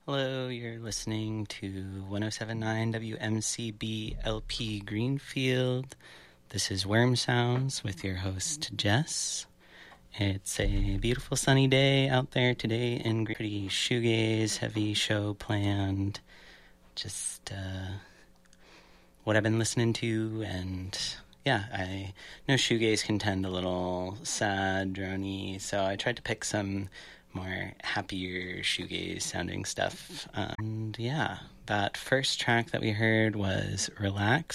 Hello, you're listening to 1079 WMCB LP Greenfield. This is Worm Sounds with your host, Jess. It's a beautiful sunny day out there today in pretty shoegaze, heavy show planned. Just what I've been listening to, and yeah, I know shoegaze can tend a little sad, drony, so I tried to pick some more happier shoegaze sounding stuff. And yeah, that first track that we heard was Relax